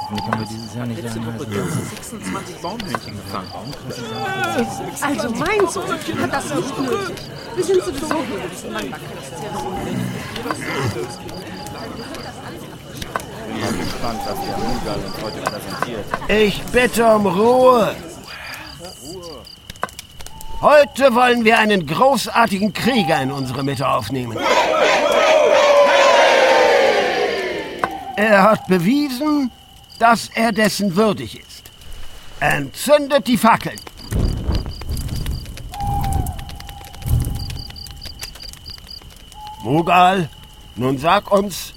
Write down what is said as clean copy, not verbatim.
Hoffentlich haben wir dieses Jahr nicht Letzte Woche ganze 26 Baumhörnchen gefangen. Also mein Sohn hat das nicht nötig. Wir sind sowieso hier. Ich bin mal gespannt, was der Mughal uns heute präsentiert. Ich bitte um Ruhe. Heute wollen wir einen großartigen Krieger in unsere Mitte aufnehmen. Er hat bewiesen, dass er dessen würdig ist. Entzündet die Fackeln. Mughal, nun sag uns,